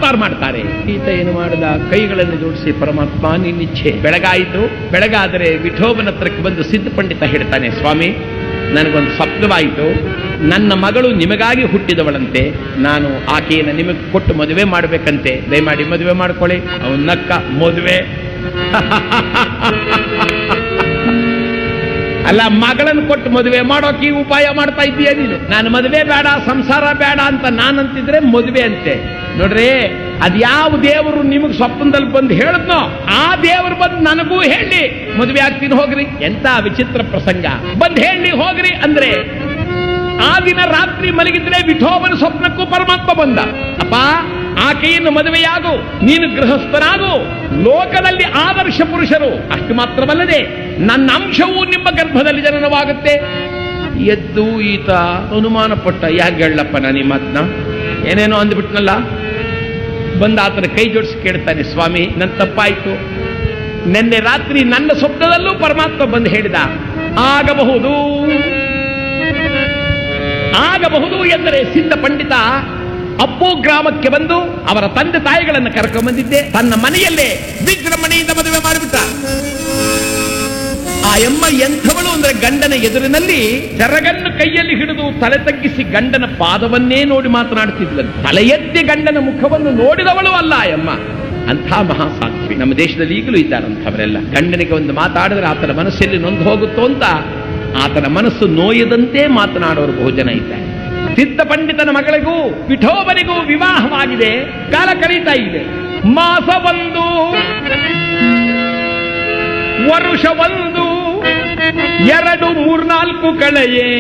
ತಕರಾರು ಮಾಡ್ತಾರೆ. ಈತ ಏನು ಮಾಡಿದ, ಕೈಗಳನ್ನು ಜೋಡಿಸಿ, ಪರಮಾತ್ಮ ನಿನ್ನಿಚ್ಛೆ. ಬೆಳಗಾಯಿತು. ಬೆಳಗಾದರೆ ವಿಠೋಬನ ಹತ್ರಕ್ಕೆ ಬಂದು ಸಿದ್ಧ ಪಂಡಿತ ಹೇಳ್ತಾನೆ, ಸ್ವಾಮಿ ನನಗೊಂದು ಸ್ವಪ್ನವಾಯಿತು. ನನ್ನ ಮಗಳು ನಿಮಗಾಗಿ ಹುಟ್ಟಿದವಳಂತೆ. ನಾನು ಆಕೆಯನ್ನು ನಿಮಗೆ ಕೊಟ್ಟು ಮದುವೆ ಮಾಡಬೇಕಂತೆ. ದಯಮಾಡಿ ಮದುವೆ ಮಾಡ್ಕೊಳ್ಳಿ. ಅವನು ನಕ್ಕ. ಮದುವೆ ಅಲ್ಲ, ಮಗಳನ್ನು ಕೊಟ್ಟು ಮದುವೆ ಮಾಡೋಕೆ ಈ ಉಪಾಯ ಮಾಡ್ತಾ ಇದ್ದೀಯ ನೀನು. ನಾನು ಮದುವೆ ಬೇಡ, ಸಂಸಾರ ಬೇಡ ಅಂತ ನಾನಂತಿದ್ರೆ ಮದುವೆ ಅಂತೆ. ನೋಡ್ರಿ, ಅದ್ಯಾವ ದೇವರು ನಿಮಗೆ ಸ್ವಪ್ನದಲ್ಲಿ ಬಂದು ಹೇಳಿದ್ನೋ ಆ ದೇವರು ಬಂದು ನನಗೂ ಹೇಳಿ ಮದುವೆ ಆಗ್ತೀನಿ ಹೋಗ್ರಿ. ಎಂತ ವಿಚಿತ್ರ ಪ್ರಸಂಗ. ಬಂದು ಹೇಳಿ ಹೋಗ್ರಿ ಅಂದ್ರೆ ಆ ದಿನ ರಾತ್ರಿ ಮಲಗಿದ್ರೆ ವಿಠೋಬನ ಸ್ವಪ್ನಕ್ಕೂ ಪರಮಾತ್ಮ ಬಂದ. ಅಪ್ಪ, ಆಕೆಯನ್ನು ಮದುವೆಯಾಗು, ನೀನು ಗೃಹಸ್ಥನಾಗು, ಲೋಕದಲ್ಲಿ ಆದರ್ಶ ಪುರುಷರು. ಅಷ್ಟು ಮಾತ್ರವಲ್ಲದೆ ನನ್ನ ಅಂಶವೂ ನಿಮ್ಮ ಗರ್ಭದಲ್ಲಿ ಜನನವಾಗುತ್ತೆ. ಎದ್ದು ಈತ ಅನುಮಾನ ಪಟ್ಟ, ಯಾಕೆ ಹೇಳಪ್ಪ ನಾನು ಈ ಮಾತನ್ನ, ಏನೇನೋ ಅಂದ್ಬಿಟ್ನಲ್ಲ. ಬಂದ ಆತನ ಕೈ ಜೋಡಿಸಿ ಕೇಳ್ತಾನೆ, ಸ್ವಾಮಿ ನನ್ನ ತಪ್ಪಾಯ್ತು. ನಿನ್ನೆ ರಾತ್ರಿ ನನ್ನ ಸ್ವಪ್ನದಲ್ಲೂ ಪರಮಾತ್ಮ ಬಂದು ಹೇಳಿದ, ಆಗಬಹುದು ಎಂದರೆ ಸಿದ್ಧ ಪಂಡಿತ ಅಪ್ಪು ಗ್ರಾಮಕ್ಕೆ ಬಂದು ಅವರ ತಂದೆ ತಾಯಿಗಳನ್ನು ಕರ್ಕೊಂಡ್ಬಂದಿದ್ದೆ. ತನ್ನ ಮನೆಯಲ್ಲೇ ವಿಜೃಂಭಣೆಯಿಂದ ಮದುವೆ ಮಾಡಿಬಿಟ್ಟ. ಆ ಎಮ್ಮ ಎಂಥವಳು ಅಂದ್ರೆ ಗಂಡನ ಎದುರಿನಲ್ಲಿ ಸೆರಗನ್ನು ಕೈಯಲ್ಲಿ ಹಿಡಿದು ತಲೆ ತಗ್ಗಿಸಿ ಗಂಡನ ಪಾದವನ್ನೇ ನೋಡಿ ಮಾತನಾಡುತ್ತಿದ್ಲಂತೆ. ತಲೆ ಎತ್ತಿ ಗಂಡನ ಮುಖವನ್ನು ನೋಡಿದವಳು ಅಲ್ಲ ಆ ಎಮ್ಮ. ಅಂಥ ಮಹಾಸಾಧ್ವಿ ನಮ್ಮ ದೇಶದಲ್ಲಿ ಈಗಲೂ ಇದ್ದಾರಂಥವರೆಲ್ಲ. ಗಂಡನಿಗೆ ಒಂದು ಮಾತಾಡಿದ್ರೆ ಆತನ ಮನಸ್ಸಲ್ಲಿ ನೊಂದು ಹೋಗುತ್ತೋ ಅಂತ ಆತನ ಮನಸ್ಸು ನೋಯದಂತೆ ಮಾತನಾಡೋರು ಬಹುಜನ ಇದ್ದಾರೆ. ಸಿದ್ಧ ಪಂಡಿತನ ಮಗಳಿಗೂ ವಿಠೋಬನಿಗೂ ವಿವಾಹವಾಗಿದೆ. ಕಾಲ ಕಳೀತಾ ಇದೆ. ಮಾಸ ಒಂದು, ವರುಷ ಒಂದು, 2, 3, 4 ಕಳೆಯೇ.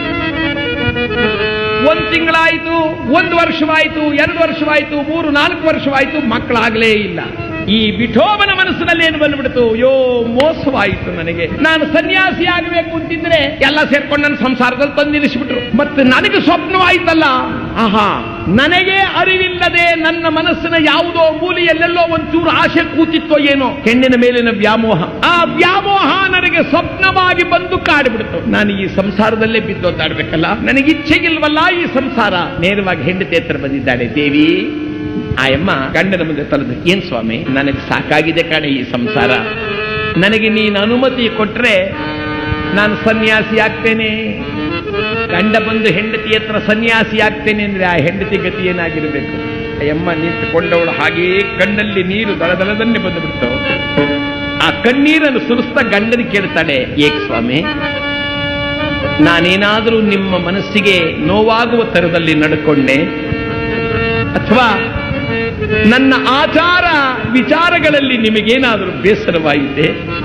1 ತಿಂಗಳಾಯ್ತು, 1 ವರ್ಷವಾಯ್ತು, 2 ವರ್ಷವಾಯ್ತು, 3, 4 ವರ್ಷವಾಯ್ತು, ಮಕ್ಕಳಾಗಲೇ ಇಲ್ಲ. ಈ ವಿಠೋಬನ ಮನಸ್ಸಿನಲ್ಲಿ ಏನು ಬಂದ್ಬಿಡ್ತು, ಅಯ್ಯೋ ಮೋಸವಾಯಿತು ನನಗೆ. ನಾನು ಸನ್ಯಾಸಿ ಆಗಬೇಕು ಅಂತಿದ್ರೆ ಎಲ್ಲ ಸೇರ್ಕೊಂಡು ನನ್ನ ಸಂಸಾರದಲ್ಲಿ ತಂದು ನಿಲ್ಲಿಸ್ಬಿಟ್ರು. ಮತ್ತೆ ನನಗೆ ಸ್ವಪ್ನವಾಯ್ತಲ್ಲ, ಆಹಾ, ನನಗೆ ಅರಿವಿಲ್ಲದೆ ನನ್ನ ಮನಸ್ಸಿನ ಯಾವುದೋ ಮೂಲೆಯಲ್ಲೆಲ್ಲೋ ಒಂಚೂರು ಆಸೆ ಕೂತಿತ್ತೋ ಏನೋ, ಹೆಣ್ಣಿನ ಮೇಲಿನ ವ್ಯಾಮೋಹ. ಆ ವ್ಯಾಮೋಹ ನನಗೆ ಸ್ವಪ್ನವಾಗಿ ಬಂದು ಕಾಡಿಬಿಡ್ತು. ನಾನು ಈ ಸಂಸಾರದಲ್ಲೇ ಬಿದ್ದೋದಾಡ್ಬೇಕಲ್ಲ, ನನಗೆ ಇಚ್ಛೆಗಿಲ್ವಲ್ಲ ಈ ಸಂಸಾರ. ನೇರವಾಗಿ ಹೆಂಡತಿ ಹತ್ರ ಬಂದಿದ್ದಾಳೆ. ದೇವಿ, ಆ ಅಮ್ಮ ಗಂಡನ ಮುಂದೆ ತಲೆದು, ಏನ್ ಸ್ವಾಮಿ, ನನಗೆ ಸಾಕಾಗಿದೆ ಕಾಣೆ ಈ ಸಂಸಾರ. ನನಗೆ ನೀನು ಅನುಮತಿ ಕೊಟ್ರೆ ನಾನು ಸನ್ಯಾಸಿ ಆಗ್ತೇನೆ. ಗಂಡ ಬಂದು ಹೆಂಡತಿ ಹತ್ರ ಸನ್ಯಾಸಿ ಆಗ್ತೇನೆ ಅಂದ್ರೆ ಆ ಹೆಂಡತಿ ಗತಿ ಏನಾಗಿರ್ಬೇಕು? ಅಮ್ಮ ನಿಂತುಕೊಂಡವಳು ಹಾಗೇ ಕಣ್ಣಲ್ಲಿ ನೀರು ದಳದಳದನ್ನೇ ಬಂದು ಬಿಡ್ತಾವ. ಆ ಕಣ್ಣೀರನ್ನು ಸುರಿಸ್ತಾ ಗಂಡನ ಕೇಳ್ತಾಳೆ, ಏಕ್ ಸ್ವಾಮಿ, ನಾನೇನಾದರೂ ನಿಮ್ಮ ಮನಸ್ಸಿಗೆ ನೋವಾಗುವ ತರದಲ್ಲಿ ನಡ್ಕೊಂಡೆ, ಅಥವಾ ನನ್ನ ಆಚಾರ ವಿಚಾರಗಳಲ್ಲಿ ನಿಮಗೇನಾದರೂ ಬೇಸರವಾಯಿತೆ?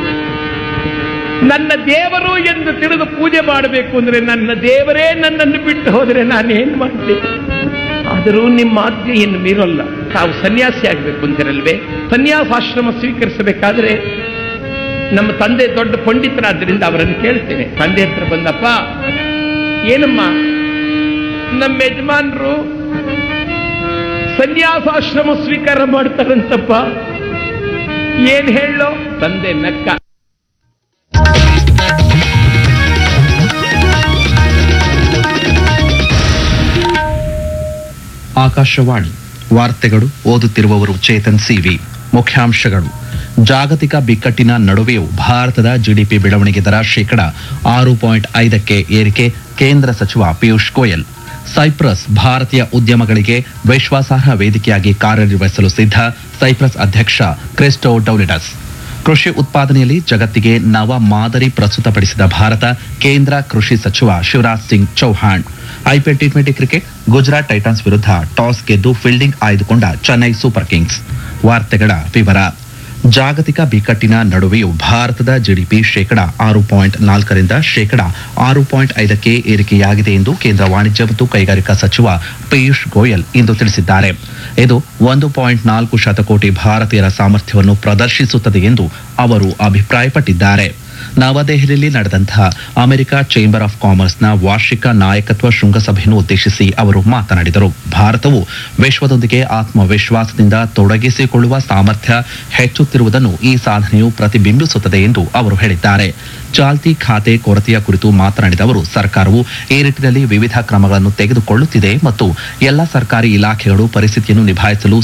ನನ್ನ ದೇವರು ಎಂದು ತಿಳಿದು ಪೂಜೆ ಮಾಡಬೇಕು ಅಂದ್ರೆ ನನ್ನ ದೇವರೇ ನನ್ನನ್ನು ಬಿಟ್ಟು ಹೋದರೆ ನಾನೇನ್ ಮಾಡಲಿ? ಆದರೂ ನಿಮ್ಮ ಆಜ್ಞೆಯನ್ನು ಮೀರಲ್ಲ. ತಾವು ಸನ್ಯಾಸಿ ಆಗಬೇಕು ಅಂತಿರಲ್ವೇ? ಸನ್ಯಾಸಾಶ್ರಮ ಸ್ವೀಕರಿಸಬೇಕಾದ್ರೆ ನಮ್ಮ ತಂದೆ ದೊಡ್ಡ ಪಂಡಿತರಾದ್ರಿಂದ ಅವರನ್ನು ಕೇಳ್ತೇನೆ. ತಂದೆ ಹತ್ರ ಬಂದಪ್ಪ, ಏನಮ್ಮ, ನಮ್ಮ ಯಜಮಾನರು ಸನ್ಯಾಸಾಶ್ರಮ ಸ್ವೀಕಾರ ಮಾಡ್ತಾರಂತಪ್ಪ, ಏನ್ ಹೇಳೋ? ತಂದೆ ನಕ್ಕ. ಆಕಾಶವಾಣಿ ವಾರ್ತೆಗಳು, ಓದುತ್ತಿರುವವರು ಚೇತನ್ ಸಿವಿ. ಮುಖ್ಯಾಂಶಗಳು: ಜಾಗತಿಕ ಬಿಕ್ಕಟ್ಟಿನ ನಡುವೆಯೂ ಭಾರತದ ಜಿಡಿಪಿ ಬೆಳವಣಿಗೆ ದರ 6.5ಕ್ಕೆ ಏರಿಕೆ, ಕೇಂದ್ರ ಸಚಿವ ಪಿಯೂಷ್ ಗೋಯಲ್. ಸೈಪ್ರಸ್ ಭಾರತೀಯ ಉದ್ಯಮಗಳಿಗೆ ವಿಶ್ವಾಸಾರ್ಹ ವೇದಿಕೆಯಾಗಿ ಕಾರ್ಯನಿರ್ವಹಿಸಲು ಸಿದ್ಧ, ಸೈಪ್ರಸ್ ಅಧ್ಯಕ್ಷ ಕ್ರಿಸ್ಟೋಡೌಲಿಡಸ್. ಕೃಷಿ ಉತ್ಪಾದನೆಯಲ್ಲಿ ಜಗತ್ತಿಗೆ ನವ ಮಾದರಿ ಪ್ರಸ್ತುತಪಡಿಸಿದ ಭಾರತ, ಕೇಂದ್ರ ಕೃಷಿ ಸಚಿವ Shivraj Singh Chauhan. IPL T20 cricket, Gujarat Titans ವಿರುದ್ಧ ಟಾಸ್ ಗೆದ್ದು ಫೀಲ್ಡಿಂಗ್ ಆಯ್ದುಕೊಂಡ ಚೆನ್ನೈ ಸೂಪರ್ ಕಿಂಗ್ಸ್. ವಾರ್ತೆಗಳ ವಿವರ. ಜಾಗತಿಕ ಬಿಕ್ಕಟ್ಟಿನ ನಡುವೆಯೂ ಭಾರತದ ಜಿಡಿಪಿ 6.4ರಿಂದ 6.5ಕ್ಕೆ ಏರಿಕೆಯಾಗಿದೆ ಎಂದು ಕೇಂದ್ರ ವಾಣಿಜ್ಯ ಮತ್ತು ಕೈಗಾರಿಕಾ ಸಚಿವ ಪಿಯೂಷ್ ಗೋಯಲ್ ಇಂದು ತಿಳಿಸಿದ್ದಾರೆ. ಇದು 1.4 ಶತಕೋಟಿ ಭಾರತೀಯರ ಸಾಮರ್ಥ್ಯವನ್ನು ಪ್ರದರ್ಶಿಸುತ್ತದೆ ಎಂದು ಅವರು ಅಭಿಪ್ರಾಯಪಟ್ಟಿದ್ದಾರೆ. ನವದೆಹಲಿಯಲ್ಲಿ ನಡೆದಂತಹ ಅಮೆರಿಕ ಚೇಂಬರ್ ಆಫ್ ಕಾಮರ್ಸ್ನ ವಾರ್ಷಿಕ ನಾಯಕತ್ವ ಶೃಂಗಸಭೆಯನ್ನು ಉದ್ದೇಶಿಸಿ ಅವರು ಮಾತನಾಡಿದರು. ಭಾರತವು ವಿಶ್ವದೊಂದಿಗೆ ಆತ್ಮವಿಶ್ವಾಸದಿಂದ ತೊಡಗಿಸಿಕೊಳ್ಳುವ ಸಾಮರ್ಥ್ಯ ಹೆಚ್ಚುತ್ತಿರುವುದನ್ನು ಈ ಸಾಧನೆಯು ಪ್ರತಿಬಿಂಬಿಸುತ್ತದೆ ಎಂದು ಅವರು ಹೇಳಿದ್ದಾರೆ. ಚಾಲ್ತಿ ಖಾತೆ ಕೊರತೆಯ ಕುರಿತು ಮಾತನಾಡಿದ ಅವರು, ಸರ್ಕಾರವು ಈ ನಿಟ್ಟಿನಲ್ಲಿ ವಿವಿಧ ಕ್ರಮಗಳನ್ನು ತೆಗೆದುಕೊಳ್ಳುತ್ತಿದೆ ಮತ್ತು ಎಲ್ಲ ಸರ್ಕಾರಿ ಇಲಾಖೆಗಳು ಪರಿಸ್ಥಿತಿಯನ್ನು ನಿಭಾಯಿಸಲು